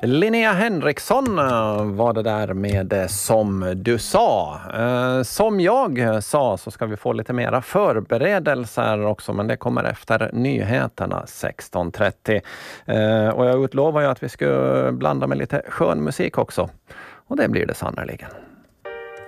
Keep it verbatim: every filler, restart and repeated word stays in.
Linnea Henriksson var det där med Som du sa. Eh, som jag sa så ska vi få lite mera förberedelser också, men det kommer efter nyheterna sexton trettio. Eh, och jag utlovar ju att vi ska blanda med lite skön musik också. Och det blir det sannoliken.